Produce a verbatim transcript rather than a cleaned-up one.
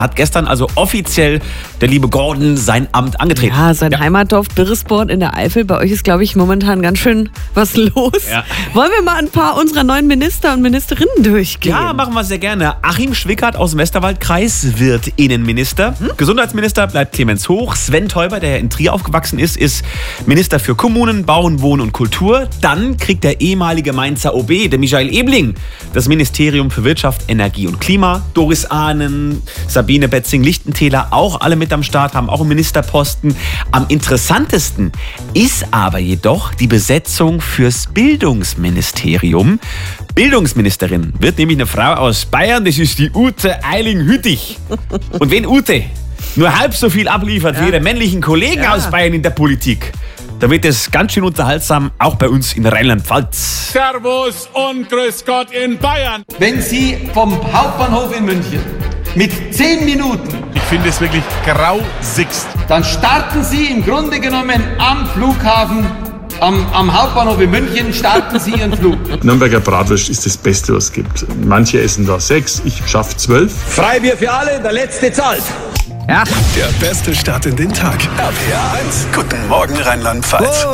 Hat gestern also offiziell der liebe Gordon sein Amt angetreten. Ja, sein ja. Heimatdorf Birresborn in der Eifel. Bei euch ist, glaube ich, momentan ganz schön was los. Ja. Wollen wir mal ein paar unserer neuen Minister und Ministerinnen durchgehen? Ja, machen wir sehr gerne. Achim Schwickert aus dem Westerwaldkreis wird Innenminister. Hm? Gesundheitsminister bleibt Clemens Hoch. Sven Teuber, der in Trier aufgewachsen ist, ist Minister für Kommunen, Bauen, Wohnen und Kultur. Dann kriegt der ehemalige Mainzer O B, der Michael Ebling, das Ministerium für Wirtschaft, Energie und Klima. Doris Ahnen, Sabine Sabine Betzing-Lichtentäler, auch alle mit am Start, haben auch einen Ministerposten. Am interessantesten ist aber jedoch die Besetzung fürs Bildungsministerium. Bildungsministerin wird nämlich eine Frau aus Bayern, das ist die Ute Eiling-Hüttich. Und wenn Ute nur halb so viel abliefert ja. wie ihre männlichen Kollegen ja. aus Bayern in der Politik, da wird es ganz schön unterhaltsam, auch bei uns in Rheinland-Pfalz. Servus und Grüß Gott in Bayern. Wenn Sie vom Hauptbahnhof in München mit zehn Minuten, ich finde es wirklich grausigst, dann starten Sie im Grunde genommen am Flughafen, am, am Hauptbahnhof in München, starten Sie Ihren Flug. Nürnberger Bratwurst ist das Beste, was es gibt. Manche essen da sechs, ich schaffe zwölf. Freibier für alle, der Letzte zahlt. Ja. Der beste Start in den Tag. R P R eins. Guten Morgen Rheinland-Pfalz.